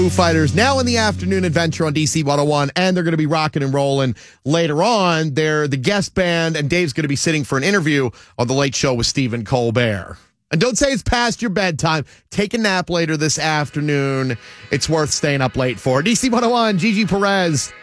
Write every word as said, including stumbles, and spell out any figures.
Foo Fighters now in the afternoon adventure on D C one oh one, and they're going to be rocking and rolling later on. They're the guest band, and Dave's going to be sitting for an interview on The Late Show with Stephen Colbert. And don't say it's past your bedtime. Take a nap later this afternoon. It's worth staying up late for. D C one oh one, Gigi Perez.